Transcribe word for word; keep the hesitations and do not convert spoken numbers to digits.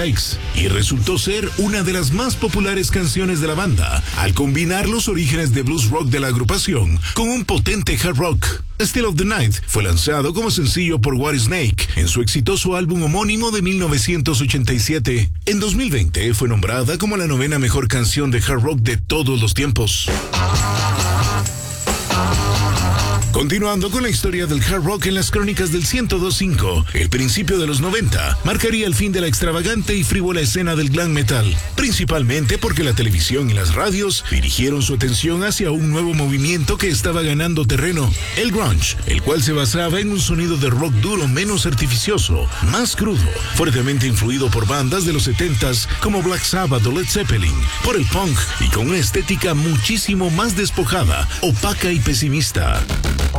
Takes y resultó ser una de las más populares canciones de la banda al combinar los orígenes de blues rock de la agrupación con un potente hard rock. Still of the Night fue lanzado como sencillo por Whitesnake en su exitoso álbum homónimo de mil novecientos ochenta y siete. En dos mil veinte fue nombrada como la novena mejor canción de hard rock de todos los tiempos. Continuando con la historia del hard rock en las crónicas del ciento dos punto cinco, el principio de los noventa marcaría el fin de la extravagante y frívola escena del glam metal, principalmente porque la televisión y las radios dirigieron su atención hacia un nuevo movimiento que estaba ganando terreno, el grunge, el cual se basaba en un sonido de rock duro menos artificioso, más crudo, fuertemente influido por bandas de los setentas como Black Sabbath o Led Zeppelin, por el punk y con una estética muchísimo más despojada, opaca y pesimista.